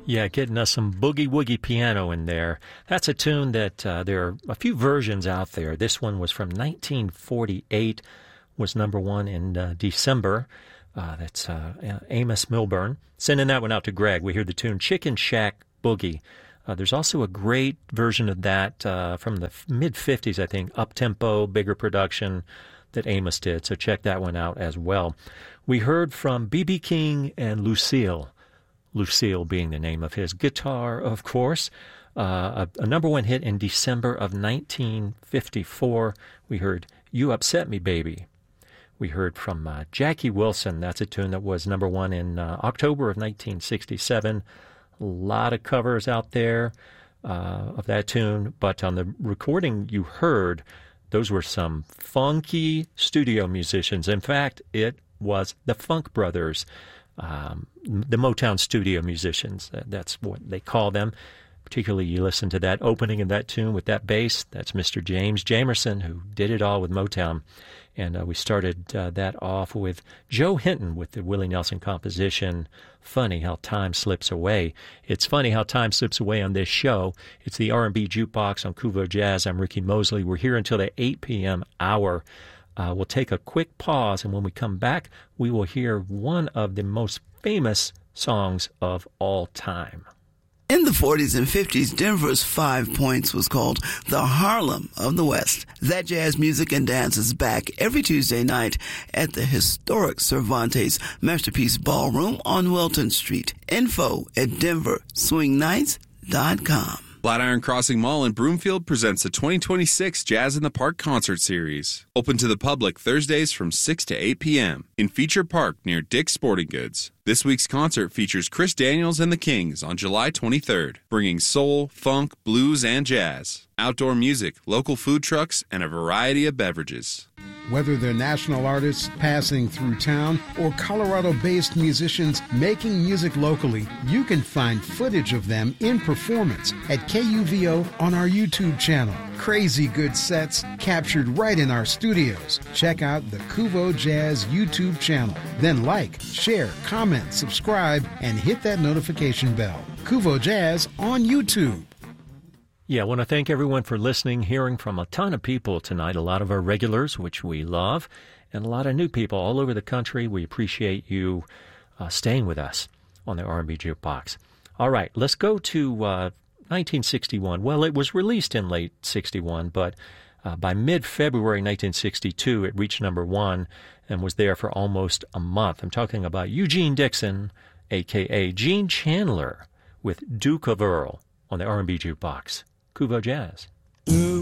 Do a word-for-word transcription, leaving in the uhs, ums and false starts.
Yeah, getting us some boogie-woogie piano in there. That's a tune that uh, there are a few versions out there. This one was from nineteen forty-eight, was number one in uh, December. Uh, that's uh, Amos Milburn. Sending that one out to Greg. We hear the tune Chicken Shack Boogie. Uh, there's also a great version of that uh, from the mid-fifties, I think, up-tempo, bigger production that Amos did. So check that one out as well. We heard from B B King and Lucille. Lucille being the name of his guitar, of course. Uh, a, a number one hit in December of nineteen fifty-four. We heard You Upset Me, Baby. We heard from uh, Jackie Wilson. That's a tune that was number one in uh, October of nineteen sixty-seven. A lot of covers out there uh, of that tune, but on the recording you heard, those were some funky studio musicians. In fact, it was the Funk Brothers. Um, the Motown studio musicians, that's what they call them. Particularly, you listen to that opening of that tune with that bass. That's Mister James Jamerson, who did it all with Motown. And uh, we started uh, that off with Joe Hinton with the Willie Nelson composition, Funny How Time Slips Away. It's funny how time slips away on this show. It's the R and B Jukebox on Kuvo Jazz. I'm Ricky Mosley. We're here until the eight p.m. hour. Uh, we'll take a quick pause, and when we come back, we will hear one of the most famous songs of all time. In the forties and fifties, Denver's Five Points was called the Harlem of the West. That jazz music and dance is back every Tuesday night at the historic Cervantes Masterpiece Ballroom on Welton Street. Info at denver swing nights dot com. Flatiron Crossing Mall in Broomfield presents the twenty twenty-six Jazz in the Park Concert Series. Open to the public Thursdays from six to eight p.m. in Feature Park near Dick's Sporting Goods. This week's concert features Chris Daniels and the Kings on July twenty-third, bringing soul, funk, blues, and jazz. Outdoor music, local food trucks, and a variety of beverages. Whether they're national artists passing through town or Colorado-based musicians making music locally, you can find footage of them in performance at K U V O on our YouTube channel. Crazy good sets captured right in our studios. Check out the Kuvo Jazz YouTube channel. Then like, share, comment, subscribe, and hit that notification bell. Kuvo Jazz on YouTube. Yeah, I want to thank everyone for listening, hearing from a ton of people tonight, a lot of our regulars, which we love, and a lot of new people all over the country. We appreciate you uh, staying with us on the R and B Jukebox. All right, let's go to uh, nineteen sixty-one. Well, it was released in late sixty-one, but uh, by mid-February nineteen sixty-two, it reached number one and was there for almost a month. I'm talking about Eugene Dixon, a k a. Gene Chandler, with Duke of Earl on the R and B Jukebox. Kuvo Jazz.